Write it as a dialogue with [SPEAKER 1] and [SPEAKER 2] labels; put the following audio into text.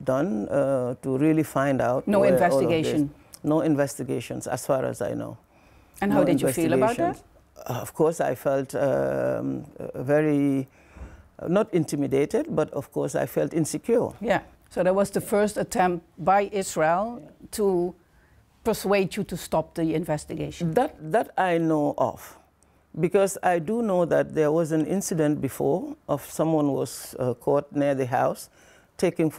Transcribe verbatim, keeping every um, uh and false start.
[SPEAKER 1] done uh, to really find out.
[SPEAKER 2] No investigation?
[SPEAKER 1] No investigations, as far as I know.
[SPEAKER 2] And how
[SPEAKER 1] no
[SPEAKER 2] did you feel about that?
[SPEAKER 1] Uh, of course, I felt um, very, uh, not intimidated, but of course I felt insecure.
[SPEAKER 2] Yeah, so that was the first attempt by Israel yeah. to persuade you to stop the investigation?
[SPEAKER 1] That, that I know of. Because I do know that there was an incident before of someone was uh, caught near the house taking